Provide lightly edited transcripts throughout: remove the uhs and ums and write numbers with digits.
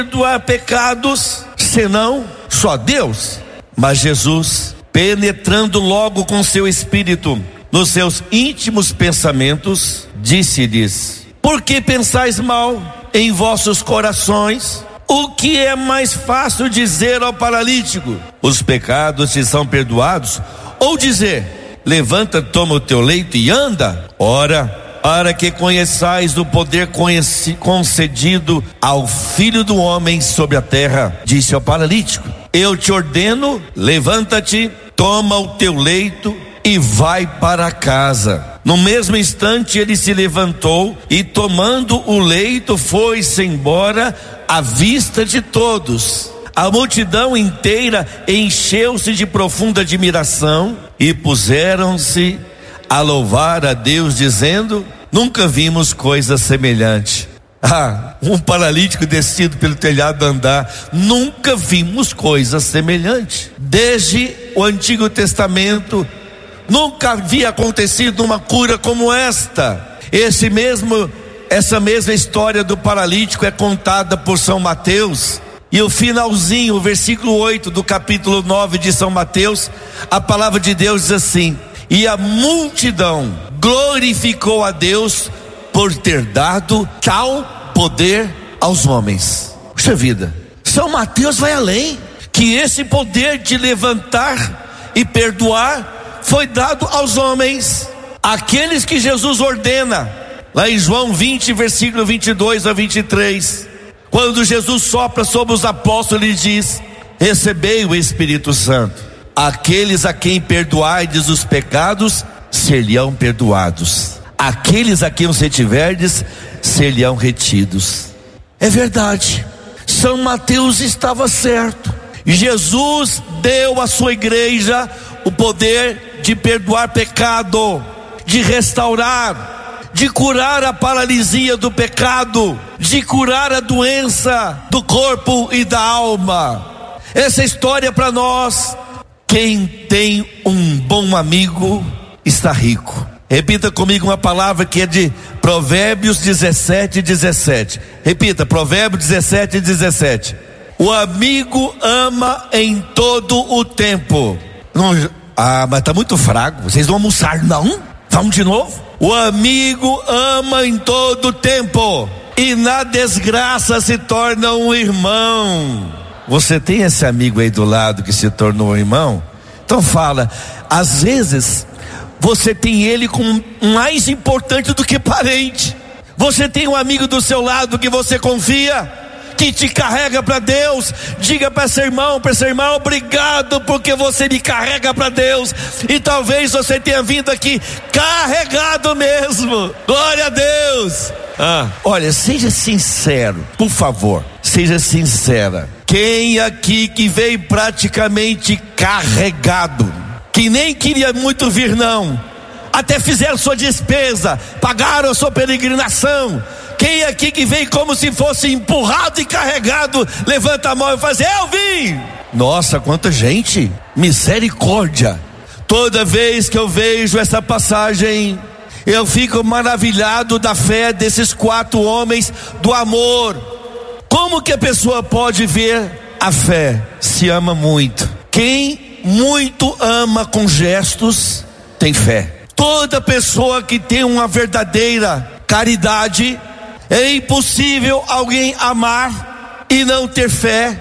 perdoar pecados, senão só Deus? Mas Jesus, penetrando logo com seu espírito nos seus íntimos pensamentos, disse-lhes: por que pensais mal em vossos corações? O que é mais fácil dizer ao paralítico: os pecados te são perdoados? Ou dizer: levanta, toma o teu leito e anda? Ora, para que conheçais o poder concedido ao Filho do Homem sobre a terra, disse ao paralítico: eu te ordeno, levanta-te, toma o teu leito e vai para casa. No mesmo instante ele se levantou e, tomando o leito, foi-se embora à vista de todos. A multidão inteira encheu-se de profunda admiração e puseram-se a louvar a Deus, dizendo: nunca vimos coisa semelhante. Um paralítico descido pelo telhado andar, nunca vimos coisa semelhante. Desde o Antigo Testamento nunca havia acontecido uma cura como esta. Essa mesma história do paralítico é contada por São Mateus. E o finalzinho, o versículo 8 do capítulo 9 de São Mateus, a palavra de Deus diz assim: e a multidão glorificou a Deus por ter dado tal poder aos homens. Puxa vida, São Mateus vai além, que esse poder de levantar e perdoar foi dado aos homens, aqueles que Jesus ordena, lá em João 20, versículo 22 a 23, quando Jesus sopra sobre os apóstolos e diz: recebei o Espírito Santo. Aqueles a quem perdoardes os pecados, ser-lhe-ão perdoados. Aqueles a quem os retiverdes, ser-lhe-ão retidos. É verdade, São Mateus estava certo. Jesus deu à sua igreja o poder de perdoar pecado, de restaurar, de curar a paralisia do pecado, de curar a doença do corpo e da alma. Essa história para nós: quem tem um bom amigo está rico. Repita comigo uma palavra que é de Provérbios 17:17. Repita, Provérbios 17:17. O amigo ama em todo o tempo. Mas está muito fraco. Vocês vão almoçar, não? Vamos de novo? O amigo ama em todo o tempo, e na desgraça se torna um irmão. Você tem esse amigo aí do lado que se tornou um irmão? Então fala, às vezes você tem ele como mais importante do que parente. Você tem um amigo do seu lado que você confia, que te carrega para Deus. Diga para esse irmão, obrigado porque você me carrega para Deus. E talvez você tenha vindo aqui carregado mesmo. Glória a Deus. Olha, seja sincero, por favor, seja sincera. Quem aqui que veio praticamente carregado, que nem queria muito vir não, até fizeram sua despesa, pagaram a sua peregrinação? Quem aqui que veio como se fosse empurrado e carregado, levanta a mão e faz: eu vim. Nossa, quanta gente, misericórdia. Toda vez que eu vejo essa passagem, eu fico maravilhado da fé desses 4 homens, do amor. Como que a pessoa pode ver a fé? Se ama muito. Quem muito ama com gestos tem fé. Toda pessoa que tem uma verdadeira caridade, é impossível alguém amar e não ter fé.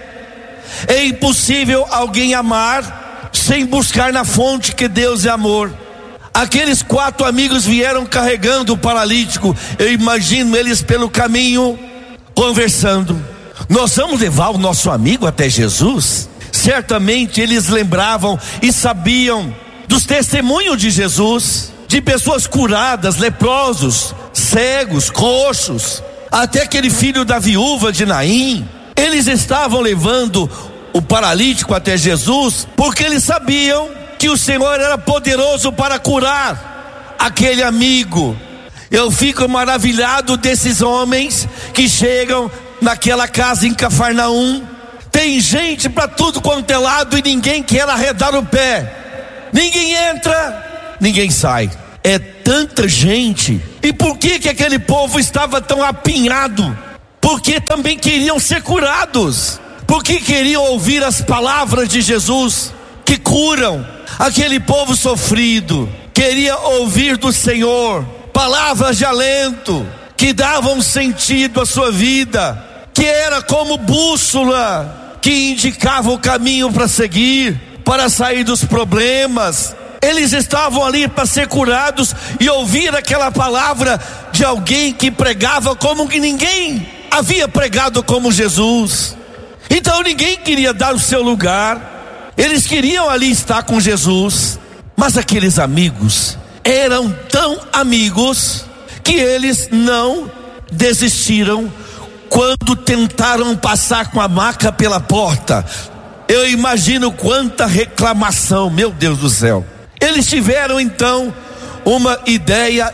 É impossível alguém amar sem buscar na fonte, que Deus é amor. Aqueles 4 amigos vieram carregando o paralítico. Eu imagino eles pelo caminho conversando: nós vamos levar o nosso amigo até Jesus? Certamente eles lembravam e sabiam dos testemunhos de Jesus, de pessoas curadas, leprosos, cegos, coxos, até aquele filho da viúva de Naim. Eles estavam levando o paralítico até Jesus porque eles sabiam que o Senhor era poderoso para curar aquele amigo. Eu fico maravilhado desses homens que chegam naquela casa em Cafarnaum. Tem gente para tudo quanto é lado e ninguém quer arredar o pé. Ninguém entra, ninguém sai. É tanta gente. E por que aquele povo estava tão apinhado? porque também queriam ser curados, porque queriam ouvir as palavras de Jesus que curam. Aquele povo sofrido queria ouvir do Senhor palavras de alento que davam sentido à sua vida, que era como bússola que indicava o caminho para seguir, para sair dos problemas. Eles estavam ali para ser curados e ouvir aquela palavra de alguém que pregava como que ninguém havia pregado como Jesus. Então ninguém queria dar o seu lugar, eles queriam ali estar com Jesus. Mas aqueles amigos eram tão amigos que eles não desistiram quando tentaram passar com a maca pela porta. Eu imagino quanta reclamação, meu Deus do céu. Eles tiveram então uma ideia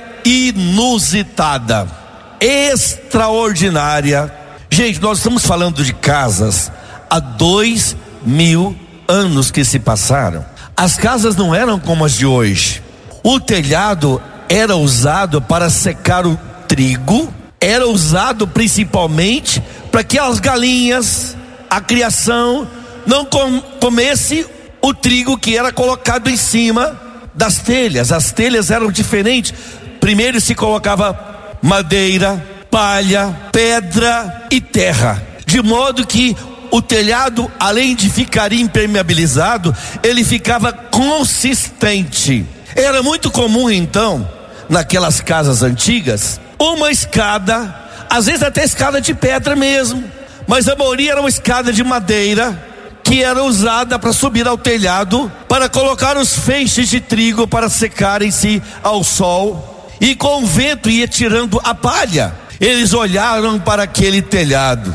inusitada, extraordinária. Gente, nós estamos falando de casas há 2000 anos que se passaram. As casas não eram como as de hoje. O telhado era usado para secar o trigo, era usado principalmente para que as galinhas, a criação, não comesse o trigo que era colocado em cima das telhas. As telhas eram diferentes. Primeiro se colocava madeira, palha, pedra e terra, de modo que o telhado, além de ficar impermeabilizado, ele ficava consistente. Era muito comum então, naquelas casas antigas, uma escada, às vezes até escada de pedra mesmo, mas a maioria era uma escada de madeira, que era usada para subir ao telhado, para colocar os feixes de trigo para secarem-se ao sol, e com o vento ia tirando a palha. Eles olharam para aquele telhado.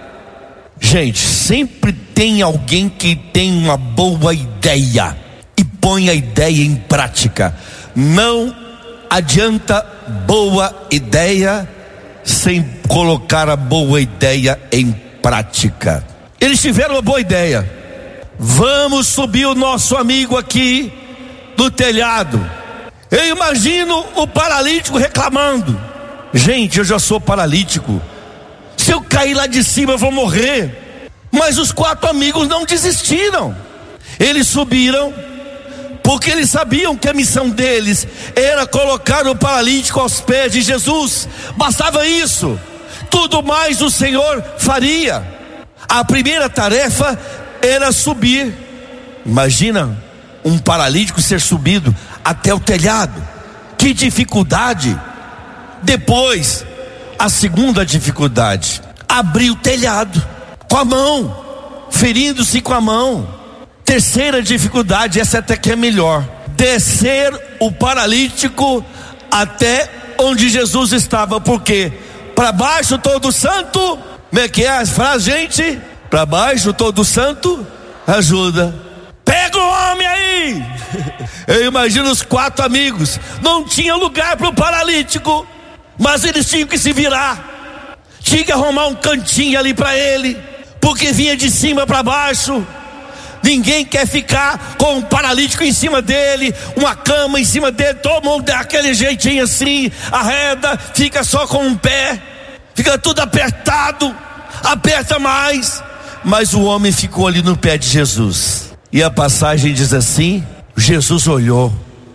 Gente, sempre tem alguém que tem uma boa ideia e põe a ideia em prática. Não adianta boa ideia sem colocar a boa ideia em prática. Eles tiveram uma boa ideia. Vamos subir o nosso amigo aqui do telhado. Eu imagino o paralítico reclamando: gente, eu já sou paralítico, se eu cair lá de cima eu vou morrer. Mas os 4 amigos não desistiram. Eles subiram, porque eles sabiam que a missão deles era colocar o paralítico aos pés de Jesus. Bastava isso, tudo mais o Senhor faria. A primeira tarefa era subir. Imagina um paralítico ser subido até o telhado, que dificuldade. Depois, a segunda dificuldade: abrir o telhado com a mão, ferindo-se com a mão. Terceira dificuldade, essa até que é melhor: descer o paralítico até onde Jesus estava. Por quê? Para baixo todo santo. Como é que é a frase, gente? Para baixo todo santo ajuda. Pega o homem aí. Eu imagino os 4 amigos. Não tinha lugar para o paralítico, mas eles tinham que se virar. Tinha que arrumar um cantinho ali para ele, porque vinha de cima para baixo. Ninguém quer ficar com um paralítico em cima dele, uma cama em cima dele. Todo mundo dá aquele jeitinho assim, arreda, fica só com um pé, fica tudo apertado, aperta mais. Mas o homem ficou ali no pé de Jesus. E a passagem diz assim: Jesus olhou,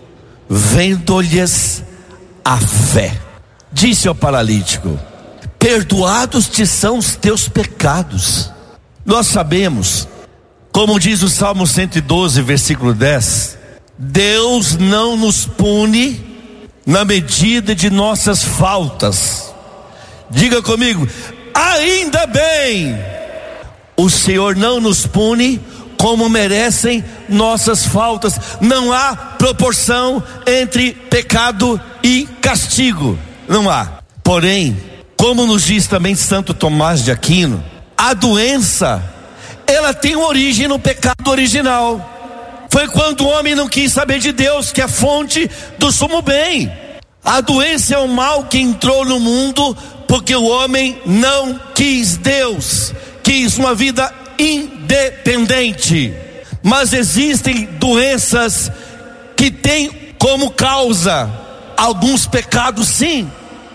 vendo-lhes a fé, disse ao paralítico: perdoados te são os teus pecados. Nós sabemos, como diz o Salmo 112, versículo 10, Deus não nos pune na medida de nossas faltas. Diga comigo: ainda bem. O Senhor não nos pune como merecem nossas faltas. Não há proporção entre pecado e castigo, não há. Porém, como nos diz também Santo Tomás de Aquino, a doença, ela tem origem no pecado original. Foi quando o homem não quis saber de Deus, que é a fonte do sumo bem. A doença é o mal que entrou no mundo porque o homem não quis Deus, quis uma vida independente. Mas existem doenças que têm como causa alguns pecados, sim.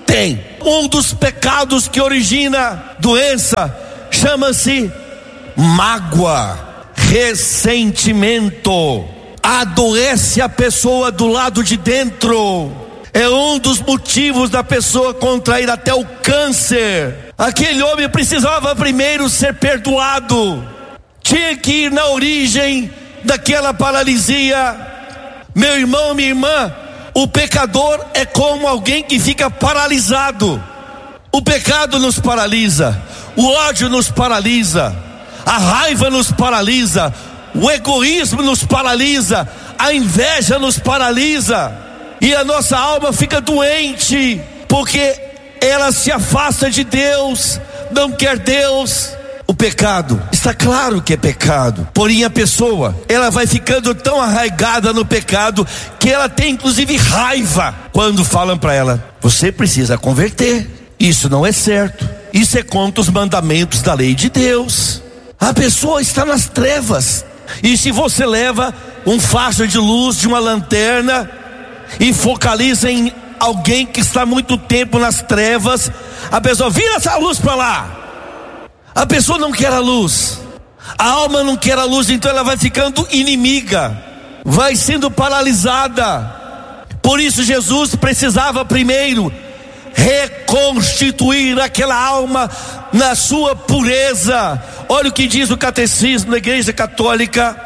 Tem. Um dos pecados que origina doença chama-se mágoa, ressentimento. Adoece a pessoa do lado de dentro. É um dos motivos da pessoa contrair até o câncer. Aquele homem precisava primeiro ser perdoado. Tinha que ir na origem daquela paralisia. Meu irmão, minha irmã, o pecador é como alguém que fica paralisado. O pecado nos paralisa, o ódio nos paralisa, a raiva nos paralisa, o egoísmo nos paralisa, a inveja nos paralisa, e a nossa alma fica doente, porque ela se afasta de Deus, não quer Deus. O pecado, está claro que é pecado, porém a pessoa, ela vai ficando tão arraigada no pecado, que ela tem inclusive raiva, quando falam para ela, você precisa converter, isso não é certo, isso é contra os mandamentos da lei de Deus. A pessoa está nas trevas, e se você leva um facho de luz de uma lanterna, e focaliza em alguém que está há muito tempo nas trevas, a pessoa vira essa luz para lá. A pessoa não quer a luz, a alma não quer a luz, então ela vai ficando inimiga, vai sendo paralisada. Por isso Jesus precisava primeiro reconstituir aquela alma na sua pureza. Olha o que diz o Catecismo da Igreja Católica,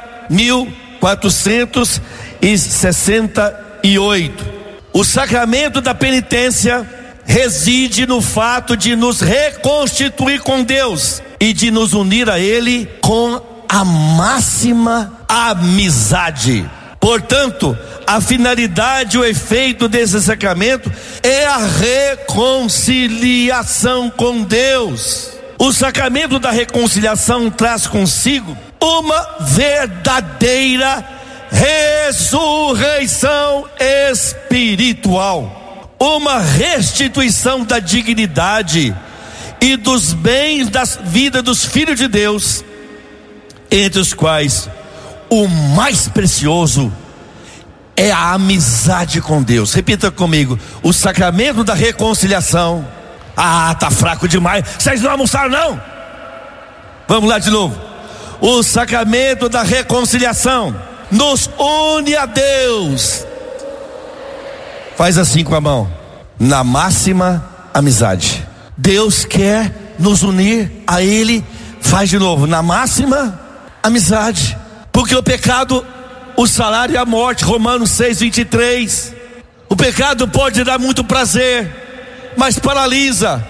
1468. O sacramento da penitência reside no fato de nos reconstituir com Deus e de nos unir a Ele com a máxima amizade. Portanto, a finalidade, o efeito desse sacramento é a reconciliação com Deus. O sacramento da reconciliação traz consigo uma verdadeira ressurreição espiritual, uma restituição da dignidade e dos bens da vida dos filhos de Deus, entre os quais o mais precioso é a amizade com Deus. Repita comigo: o sacramento da reconciliação. Ah, tá fraco demais, vocês não almoçaram não? Vamos lá de novo. O sacramento da reconciliação nos une a Deus. Faz assim com a mão, na máxima amizade. Deus quer nos unir a Ele. Faz de novo, na máxima amizade. Porque o pecado, o salário é a morte, Romanos 6:23. O pecado pode dar muito prazer, mas paralisa,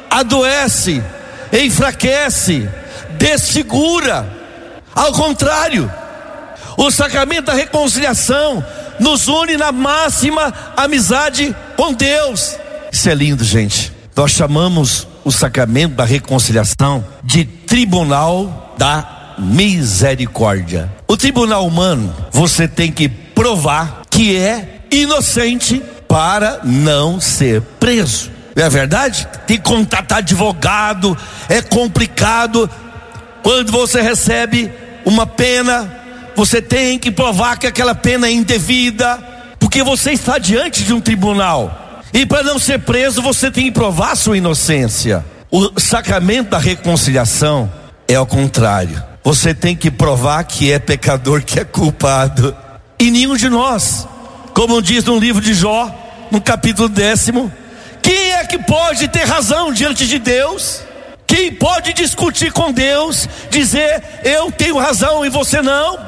adoece, enfraquece, desfigura. Ao contrário, o sacramento da reconciliação nos une na máxima amizade com Deus. Isso é lindo, gente. Nós chamamos o sacramento da reconciliação de tribunal da misericórdia. O tribunal humano, você tem que provar que é inocente para não ser preso. Não é verdade? Tem que contratar advogado, é complicado. Quando você recebe uma pena, você tem que provar que aquela pena é indevida, porque você está diante de um tribunal, e para não ser preso você tem que provar sua inocência. O sacramento da reconciliação é ao contrário, você tem que provar que é pecador, que é culpado, e nenhum de nós, como diz no livro de Jó, no capítulo 10, quem é que pode ter razão diante de Deus? Quem pode discutir com Deus, dizer eu tenho razão e você não?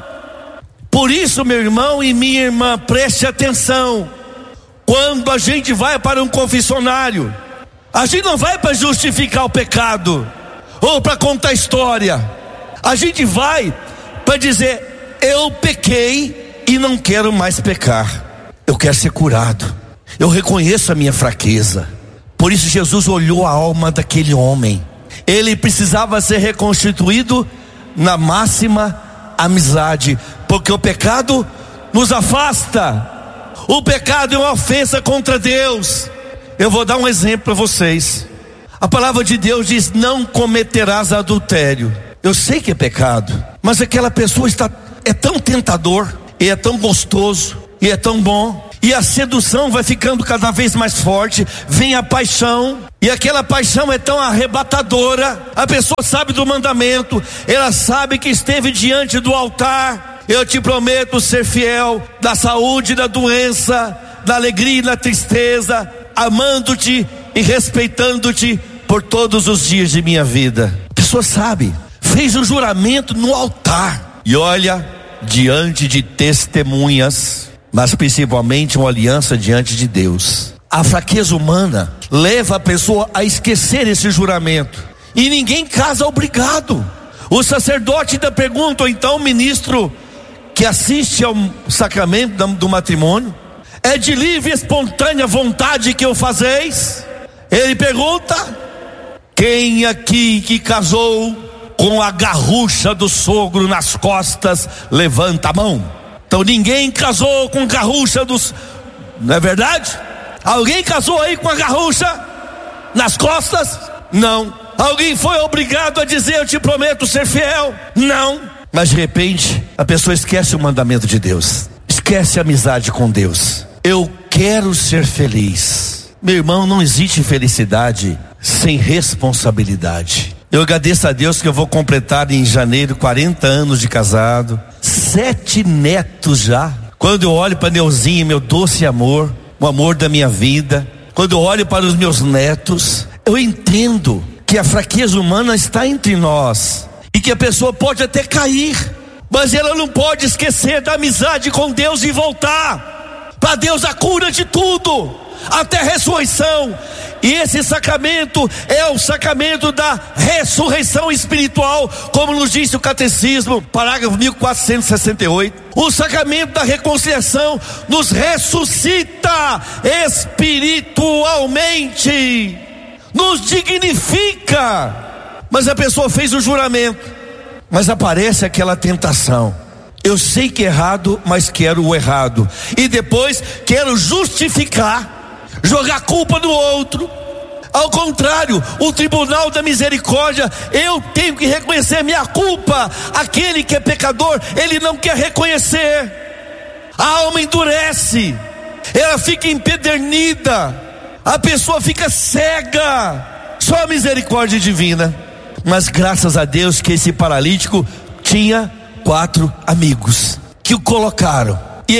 Por isso, meu irmão e minha irmã, preste atenção. Quando a gente vai para um confessionário, a gente não vai para justificar o pecado ou para contar história. A gente vai para dizer eu pequei e não quero mais pecar. Eu quero ser curado. Eu reconheço a minha fraqueza. Por isso Jesus olhou a alma daquele homem. Ele precisava ser reconstituído na máxima amizade, porque o pecado nos afasta. O pecado é uma ofensa contra Deus. Eu vou dar um exemplo para vocês. A palavra de Deus diz: não cometerás adultério. Eu sei que é pecado, mas aquela pessoa é tão tentador, e é tão gostoso, e é tão bom, e a sedução vai ficando cada vez mais forte, vem a paixão, e aquela paixão é tão arrebatadora. A pessoa sabe do mandamento, ela sabe que esteve diante do altar: eu te prometo ser fiel da saúde e da doença, da alegria e da tristeza, amando-te e respeitando-te por todos os dias de minha vida. A pessoa sabe, fez um juramento no altar, e olha, diante de testemunhas, mas principalmente uma aliança diante de Deus. A fraqueza humana leva a pessoa a esquecer esse juramento, e ninguém casa obrigado. O sacerdote ainda pergunta, ou então o ministro que assiste ao sacramento do matrimônio: é de livre e espontânea vontade que o fazeis? Ele pergunta: quem aqui que casou com a garrucha do sogro nas costas, levanta a mão. Então ninguém casou com garrucha dos... Não é verdade? Alguém casou aí com a garrucha nas costas? Não. Alguém foi obrigado a dizer: eu te prometo ser fiel? Não. Mas de repente a pessoa esquece o mandamento de Deus, esquece a amizade com Deus. Eu quero ser feliz. Meu irmão, não existe felicidade sem responsabilidade. Eu agradeço a Deus que eu vou completar em janeiro 40 anos de casado, 7 netos já. Quando eu olho para Neuzinho, meu doce amor, o amor da minha vida, quando eu olho para os meus netos, eu entendo que a fraqueza humana está entre nós, e que a pessoa pode até cair, mas ela não pode esquecer da amizade com Deus e voltar. Para Deus a cura de tudo, até a ressurreição. E esse sacramento é o sacramento da ressurreição espiritual, como nos disse o catecismo, parágrafo 1468. O sacramento da reconciliação nos ressuscita espiritualmente, nos dignifica. Mas a pessoa fez o juramento, mas aparece aquela tentação: eu sei que é errado, mas quero o errado, e depois quero justificar, jogar culpa no outro. Ao contrário, o tribunal da misericórdia, eu tenho que reconhecer minha culpa. Aquele que é pecador, ele não quer reconhecer. A alma endurece, ela fica empedernida, a pessoa fica cega. Só a misericórdia divina. Mas graças a Deus que esse paralítico tinha 4 amigos que o colocaram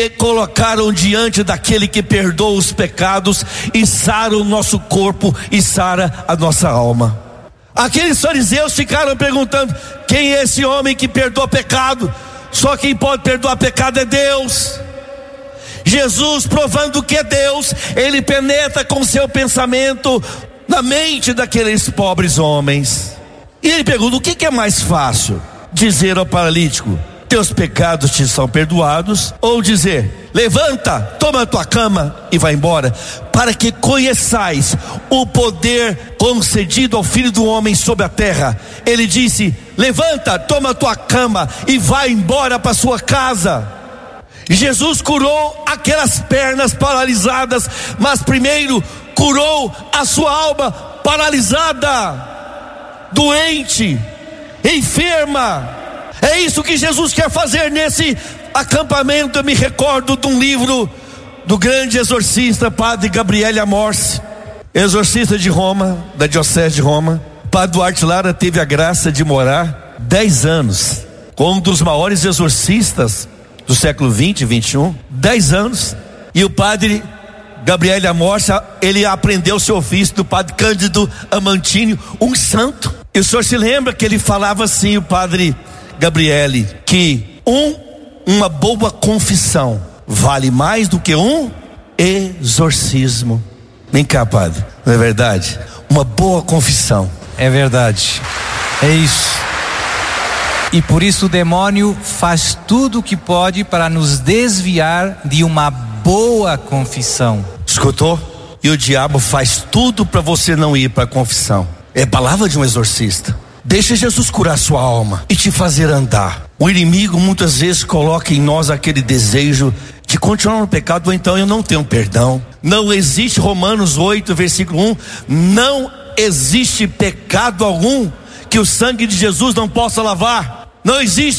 diante daquele que perdoa os pecados e sara o nosso corpo e sara a nossa alma. Aqueles fariseus ficaram perguntando: quem é esse homem que perdoa pecado? Só quem pode perdoar pecado é Deus. Jesus, provando que é Deus, ele penetra com seu pensamento na mente daqueles pobres homens. E ele pergunta: o que é mais fácil? Dizer ao paralítico: teus pecados te são perdoados, ou dizer: levanta, toma a tua cama e vai embora? Para que conheçais o poder concedido ao Filho do Homem sobre a terra. Ele disse: levanta, toma a tua cama e vai embora para sua casa. Jesus curou aquelas pernas paralisadas, mas primeiro curou a sua alma paralisada, doente, enferma. É isso que Jesus quer fazer nesse acampamento. Eu me recordo de um livro do grande exorcista, padre Gabriele Amorsi, exorcista de Roma, da diocese de Roma. O padre Duarte Lara teve a graça de morar 10 anos com um dos maiores exorcistas do século 20 e 21, 10 anos. E o padre Gabriele Amorsi, ele aprendeu o seu ofício do padre Cândido Amantini, um santo. E o senhor se lembra que ele falava assim, o padre Gabriele, que uma boa confissão vale mais do que um exorcismo. Vem cá, padre, não é verdade? Uma boa confissão. É verdade, é isso. E por isso o demônio faz tudo o que pode para nos desviar de uma boa confissão. Escutou? E o diabo faz tudo para você não ir para a confissão. É palavra de um exorcista. Deixa Jesus curar sua alma e te fazer andar. O inimigo muitas vezes coloca em nós aquele desejo de continuar no pecado, ou então eu não tenho perdão. Não existe, Romanos 8, versículo 1, não existe pecado algum que o sangue de Jesus não possa lavar. Não existe.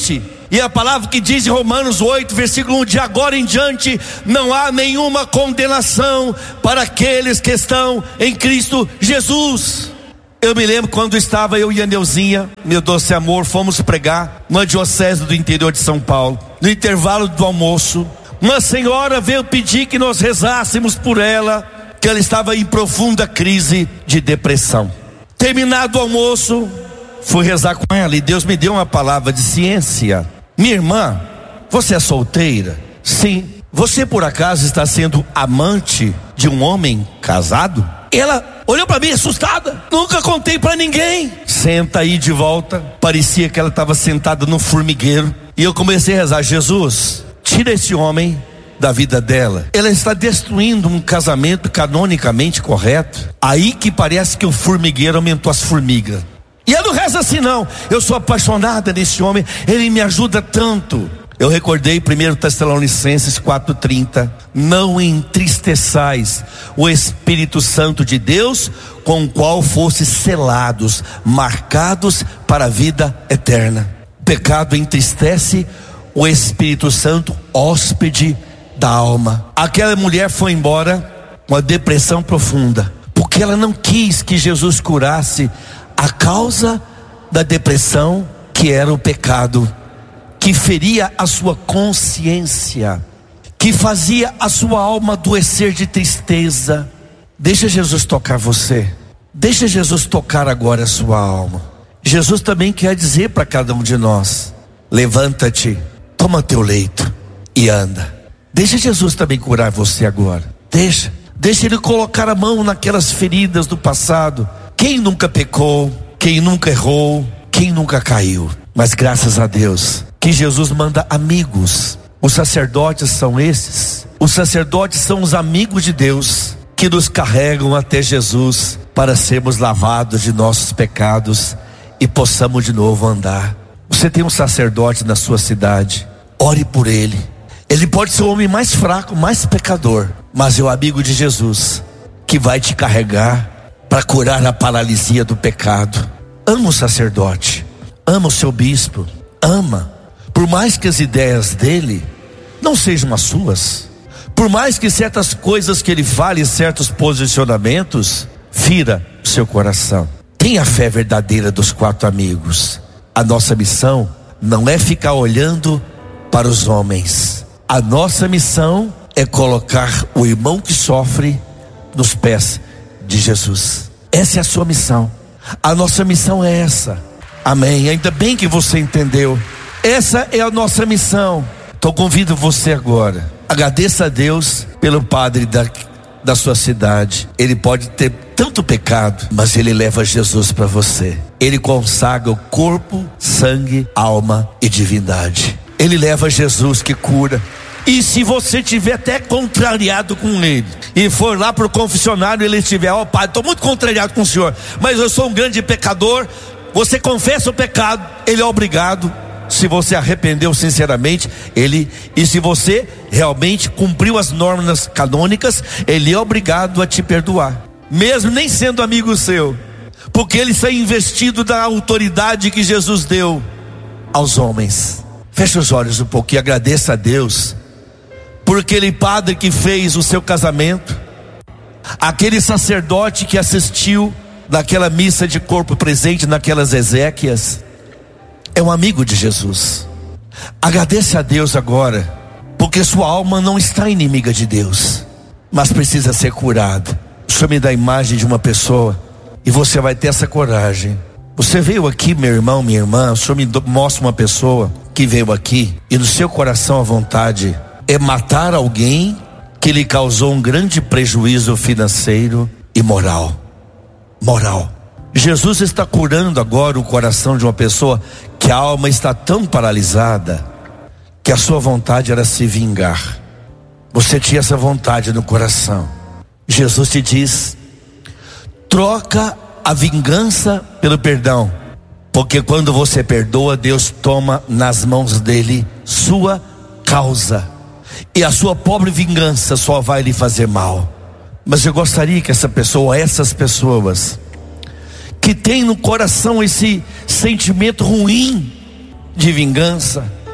E a palavra que diz em Romanos 8, versículo 1: de agora em diante não há nenhuma condenação para aqueles que estão em Cristo Jesus. Eu me lembro quando estava eu e a Neuzinha, meu doce amor, fomos pregar numa diocese do interior de São Paulo. No intervalo do almoço, uma senhora veio pedir que nós rezássemos por ela, que ela estava em profunda crise de depressão. Terminado o almoço, fui rezar com ela e Deus me deu uma palavra de ciência. Minha irmã, você é solteira? Sim. Você por acaso está sendo amante de um homem casado? Ela olhou para mim assustada. Nunca contei para ninguém. Senta aí de volta. Parecia que ela estava sentada no formigueiro. E eu comecei a rezar: Jesus, tira esse homem da vida dela. Ela está destruindo um casamento canonicamente correto. Aí que parece que o formigueiro aumentou as formigas. E eu não rezo assim não. Eu sou apaixonada nesse homem, ele me ajuda tanto. Eu recordei 1 Tessalonicenses 4:30: não entristeçais o Espírito Santo de Deus, com o qual fostes selados, marcados para a vida eterna. O pecado entristece o Espírito Santo, hóspede da alma. Aquela mulher foi embora com a depressão profunda, porque ela não quis que Jesus curasse a causa da depressão, que era o pecado, que feria a sua consciência, que fazia a sua alma adoecer de tristeza. Deixa Jesus tocar você. Deixa Jesus tocar agora a sua alma. Jesus também quer dizer para cada um de nós: levanta-te, toma teu leito e anda. Deixa Jesus também curar você agora. Deixa Ele colocar a mão naquelas feridas do passado. Quem nunca pecou? Quem nunca errou? Quem nunca caiu? Mas graças a Deus que Jesus manda amigos. Os sacerdotes são esses. Os sacerdotes são os amigos de Deus, que nos carregam até Jesus, para sermos lavados de nossos pecados e possamos de novo andar. Você tem um sacerdote na sua cidade, ore por ele. Ele pode ser o homem mais fraco, mais pecador, mas é o amigo de Jesus, que vai te carregar para curar a paralisia do pecado. Ama o sacerdote, ama o seu bispo, ama. Por mais que as ideias dele não sejam as suas, por mais que certas coisas que ele fale, certos posicionamentos, fira o seu coração. Tenha a fé verdadeira dos 4 amigos. A nossa missão não é ficar olhando para os homens. A nossa missão é colocar o irmão que sofre nos pés de Jesus. Essa é a sua missão. A nossa missão é essa. Amém. Ainda bem que você entendeu. Essa é a nossa missão. Então convido você agora. Agradeça a Deus pelo padre da sua cidade. Ele pode ter tanto pecado, mas ele leva Jesus para você. Ele consagra o corpo, sangue, alma e divindade. Ele leva Jesus que cura. E se você tiver até contrariado com ele e for lá para o confessionário, ele estiver: ó, pai, estou muito contrariado com o senhor, mas eu sou um grande pecador. Você confessa o pecado, ele é obrigado, se você arrependeu sinceramente, e se você realmente cumpriu as normas canônicas, ele é obrigado a te perdoar, mesmo nem sendo amigo seu, porque ele está investido da autoridade que Jesus deu aos homens. Feche os olhos um pouco e agradeça a Deus por aquele padre que fez o seu casamento, aquele sacerdote que assistiu naquela missa de corpo presente, naquelas exéquias. É um amigo de Jesus. Agradeça a Deus agora, porque sua alma não está inimiga de Deus, mas precisa ser curada. O Senhor me dá a imagem de uma pessoa, e você vai ter essa coragem. Você veio aqui, meu irmão, minha irmã, o Senhor me mostra uma pessoa que veio aqui, e no seu coração a vontade é matar alguém que lhe causou um grande prejuízo financeiro e moral. Jesus está curando agora o coração de uma pessoa que a alma está tão paralisada que a sua vontade era se vingar. Você tinha essa vontade no coração. Jesus te diz: troca a vingança pelo perdão, porque quando você perdoa, Deus toma nas mãos dele sua causa, e a sua pobre vingança só vai lhe fazer mal. Mas eu gostaria que essa pessoa, essas pessoas que tem no coração esse sentimento ruim de vingança,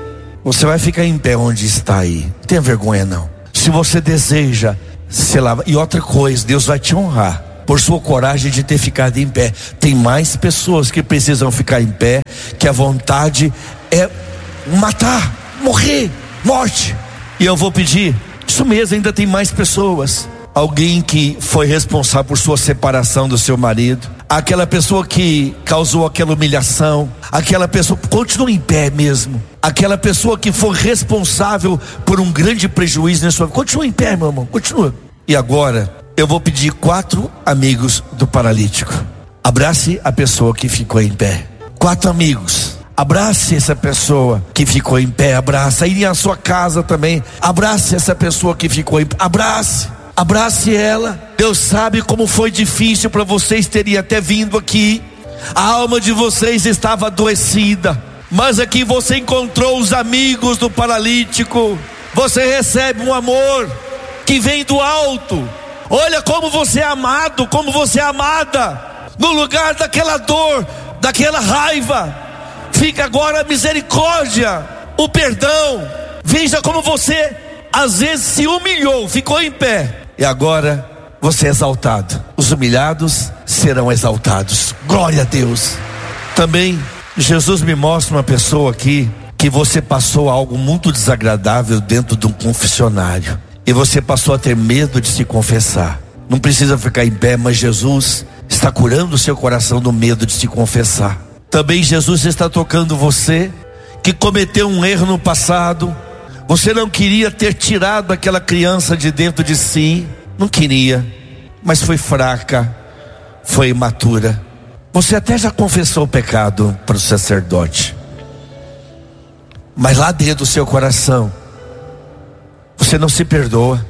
você vai ficar em pé onde está aí. Não tenha vergonha não. Se você deseja se lavar, e outra coisa, Deus vai te honrar por sua coragem de ter ficado em pé. Tem mais pessoas que precisam ficar em pé, que a vontade é matar, morrer, morte. E eu vou pedir, isso mesmo, ainda tem mais pessoas. Alguém que foi responsável por sua separação do seu marido, aquela pessoa que causou aquela humilhação, aquela pessoa, continua em pé mesmo, aquela pessoa que foi responsável por um grande prejuízo na sua vida, continua em pé, meu irmão, continua. E agora eu vou pedir 4 amigos do paralítico, abrace a pessoa que ficou em pé. 4 amigos, abrace essa pessoa que ficou em pé, abraça. Aí na sua casa também, abrace essa pessoa que ficou em pé, abrace ela. Deus sabe como foi difícil para vocês terem até vindo aqui. A alma de vocês estava adoecida, mas aqui você encontrou os amigos do paralítico. Você recebe um amor que vem do alto. Olha como você é amado, como você é amada. No lugar daquela dor, daquela raiva, fica agora a misericórdia, o perdão. Veja como você às vezes se humilhou, ficou em pé, e agora você é exaltado. Os humilhados serão exaltados. Glória a Deus. Também Jesus me mostra uma pessoa aqui que você passou algo muito desagradável dentro de um confessionário, e você passou a ter medo de se confessar. Não precisa ficar em pé, mas Jesus está curando o seu coração do medo de se confessar. Também Jesus está tocando você que cometeu um erro no passado. Você não queria ter tirado aquela criança de dentro de si, não queria, mas foi fraca, foi imatura. Você até já confessou o pecado para o sacerdote, mas lá dentro do seu coração você não se perdoa.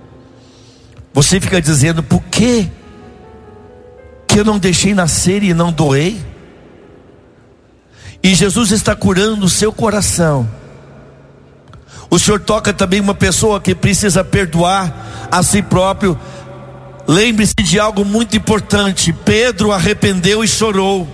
Você fica dizendo: por que eu não deixei nascer e não doei? E Jesus está curando o seu coração. O Senhor toca também uma pessoa que precisa perdoar a si próprio. Lembre-se de algo muito importante: Pedro arrependeu e chorou.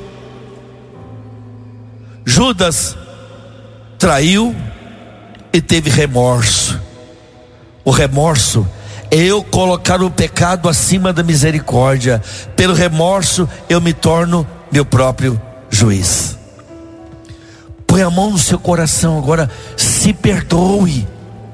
Judas traiu e teve remorso. O remorso é eu colocar o pecado acima da misericórdia. Pelo remorso eu me torno meu próprio juiz. Põe a mão no seu coração agora, se perdoe.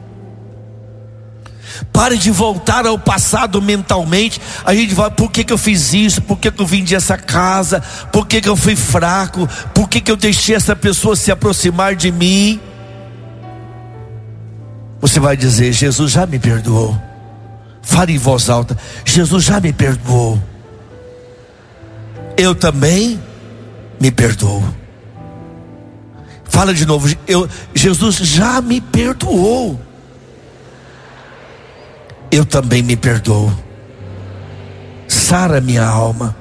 Pare de voltar ao passado mentalmente. A gente vai: por que eu fiz isso? Por que eu vendi essa casa? Por que eu fui fraco? Por que eu deixei essa pessoa se aproximar de mim? Você vai dizer: Jesus já me perdoou. Fale em voz alta: Jesus já me perdoou. Eu também me perdoo. Fala de novo: Jesus já me perdoou. Eu também me perdoo. Sara minha alma.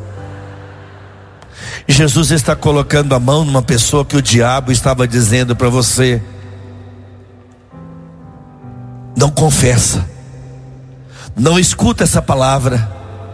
Jesus está colocando a mão numa pessoa que o diabo estava dizendo para você: não confessa, não escuta essa palavra.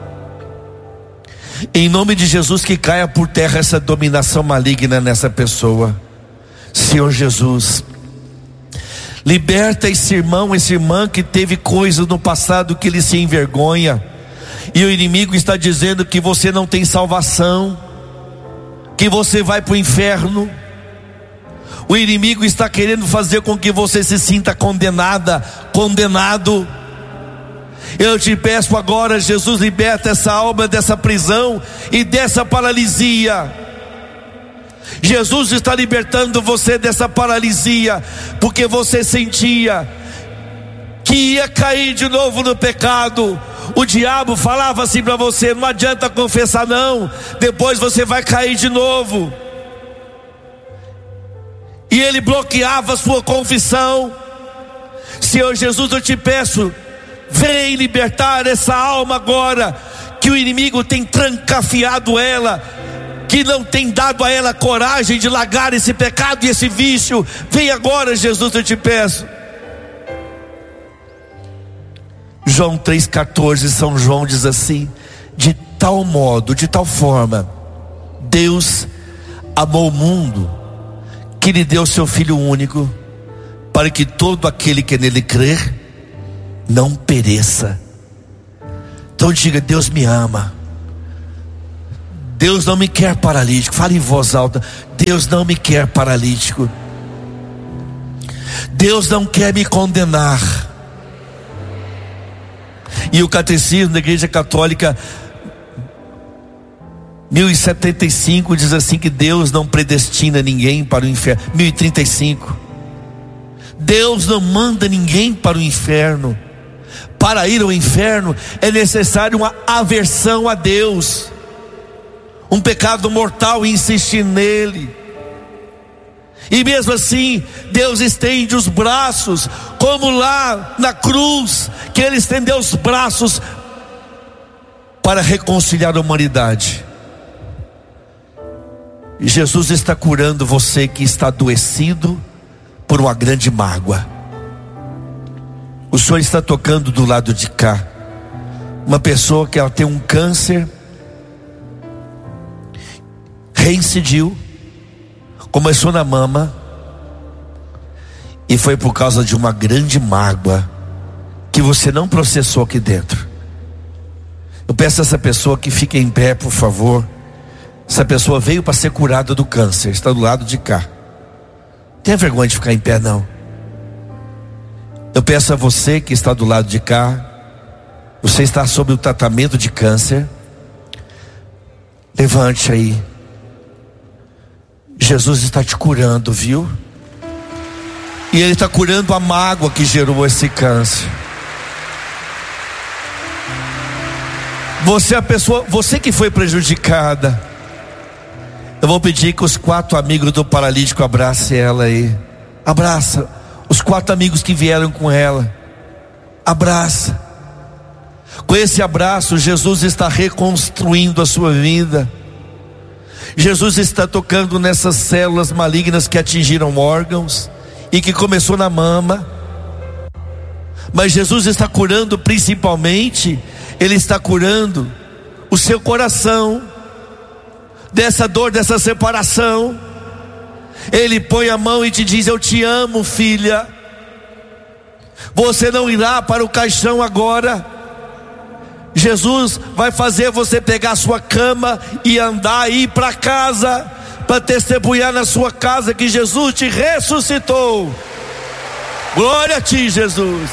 Em nome de Jesus, que caia por terra essa dominação maligna nessa pessoa. Senhor Jesus, liberta esse irmão, essa irmã que teve coisas no passado que ele se envergonha, e o inimigo está dizendo que você não tem salvação, que você vai para o inferno. O inimigo está querendo fazer com que você se sinta condenada, condenado. Eu te peço agora, Jesus, liberta essa alma dessa prisão e dessa paralisia. Jesus está libertando você dessa paralisia, porque você sentia que ia cair de novo no pecado. O diabo falava assim para você: não adianta confessar não, depois você vai cair de novo. E ele bloqueava a sua confissão. Senhor Jesus, eu te peço, vem libertar essa alma agora, que o inimigo tem trancafiado ela, que não tem dado a ela coragem de largar esse pecado e esse vício. Vem agora, Jesus, eu te peço. João 3,14, São João diz assim: de tal modo, de tal forma, Deus amou o mundo, que lhe deu seu Filho único, para que todo aquele que nele crer não pereça. Então diga: Deus me ama. Deus não me quer paralítico. Fale em voz alta: Deus não me quer paralítico. Deus não quer me condenar. E o catecismo da Igreja Católica 1075 diz assim, que Deus não predestina ninguém para o inferno. 1035, Deus não manda ninguém para o inferno. Para ir ao inferno é necessário uma aversão a Deus, um pecado mortal, e insistir nele. E mesmo assim Deus estende os braços, como lá na cruz, que Ele estendeu os braços para reconciliar a humanidade. E Jesus está curando você que está adoecido por uma grande mágoa. O Senhor está tocando do lado de cá uma pessoa que ela tem um câncer, reincidiu, começou na mama, e foi por causa de uma grande mágoa que você não processou aqui dentro. Eu peço a essa pessoa que fique em pé, por favor. Essa pessoa veio para ser curada do câncer, está do lado de cá. Não tenha vergonha de ficar em pé, não. Eu peço a você que está do lado de cá, você está sob o tratamento de câncer, levante aí. Jesus está te curando, viu? E Ele está curando a mágoa que gerou esse câncer. Você é a pessoa, você que foi prejudicada. Eu vou pedir que os 4 amigos do paralítico abracem ela aí. Abraça os 4 amigos que vieram com ela. Abraça. Com esse abraço, Jesus está reconstruindo a sua vida. Jesus está tocando nessas células malignas que atingiram órgãos e que começou na mama. Mas Jesus está curando principalmente, Ele está curando o seu coração dessa dor, dessa separação. Ele põe a mão e te diz: eu te amo, filha. Você não irá para o caixão agora. Jesus vai fazer você pegar a sua cama e andar, e ir para casa, para testemunhar na sua casa que Jesus te ressuscitou. Glória a ti, Jesus.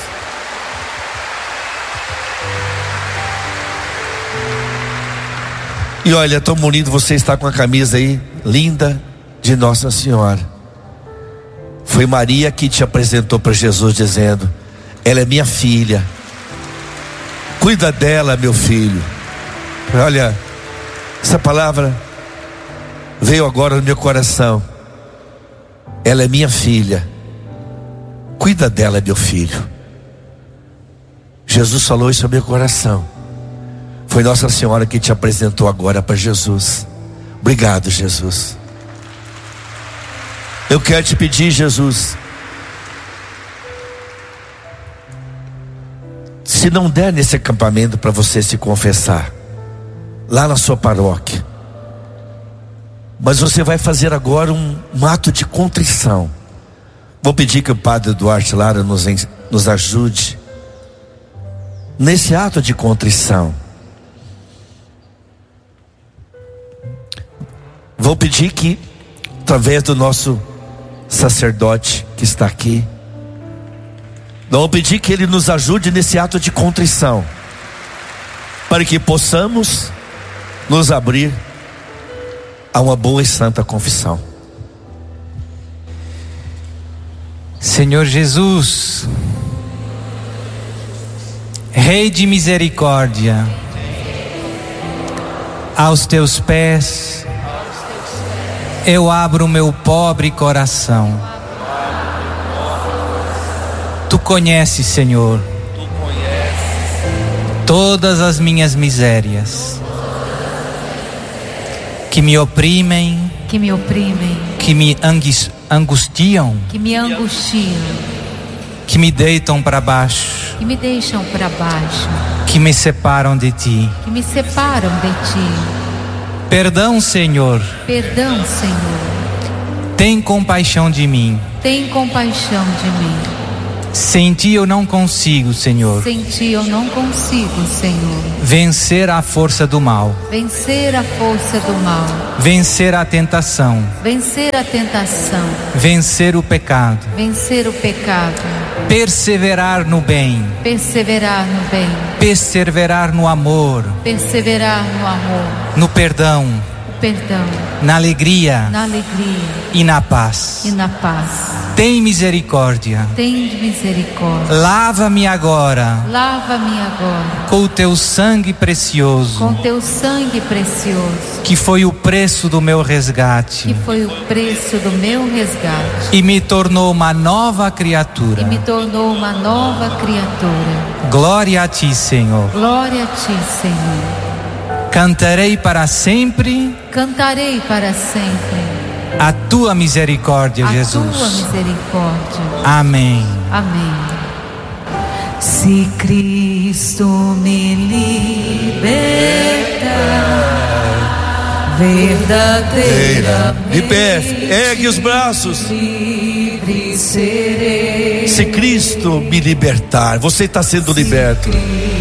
E olha, tão bonito você está com a camisa aí, linda, de Nossa Senhora. Foi Maria que te apresentou para Jesus, dizendo: ela é minha filha, cuida dela, meu filho. Olha, essa palavra veio agora no meu coração. Ela é minha filha, cuida dela, meu filho. Jesus falou isso ao meu coração. Foi Nossa Senhora que te apresentou agora para Jesus. Obrigado, Jesus. Eu quero te pedir, Jesus, se não der nesse acampamento para você se confessar lá na sua paróquia, mas você vai fazer agora um ato de contrição. Vou pedir que o Padre Duarte Lara nos ajude nesse ato de contrição. Vou pedir que, através do nosso sacerdote que está aqui, vou pedir que ele nos ajude nesse ato de contrição, para que possamos nos abrir a uma boa e santa confissão. Senhor Jesus, Rei de misericórdia, aos teus pés eu abro o meu pobre coração. Tu conheces, Senhor, todas as minhas misérias que me oprimem, que me angustiam, que me deitam para baixo, que me separam de ti. Perdão, Senhor. Tem compaixão de mim. Tem compaixão de mim. Sem ti eu não consigo, Senhor. Sem ti eu não consigo, Senhor. Vencer a força do mal. Vencer a força do mal. Vencer a tentação. Vencer a tentação. Vencer o pecado. Vencer o pecado. Perseverar no bem. Perseverar no bem. Perseverar no amor. Perseverar no amor. No perdão. Perdão. Na alegria. Na alegria. E na paz. E na paz. Tem misericórdia. Tem misericórdia. Lava-me agora. Lava-me agora. Com o teu sangue precioso. Com teu sangue precioso. Que foi o preço do meu resgate. Que foi o preço do meu resgate. E me tornou uma nova criatura. E me tornou uma nova criatura. Glória a ti, Senhor. Glória a ti, Senhor. Cantarei para sempre. Cantarei para sempre. A tua misericórdia, Jesus. A tua misericórdia. Amém. Amém. Se Cristo me liberta, verdadeiramente de pé, ergue os braços. Livre serei. Se Cristo me libertar, você está sendo liberto.